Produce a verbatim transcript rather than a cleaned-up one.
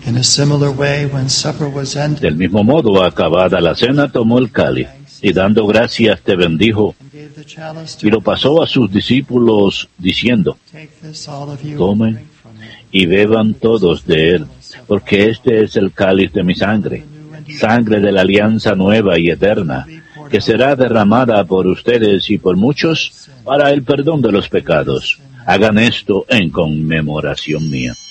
In a similar way, when supper was ended, Del mismo modo, acabada la cena, tomó el cáliz, y dando gracias te bendijo, and gave the chalice to y lo pasó a sus discípulos, diciendo, take this, all of you, tomen and drink from it. y beban todos de él, porque este es el cáliz de mi sangre, sangre de la alianza nueva y eterna, que será derramada por ustedes y por muchos para el perdón de los pecados. Hagan esto en conmemoración mía.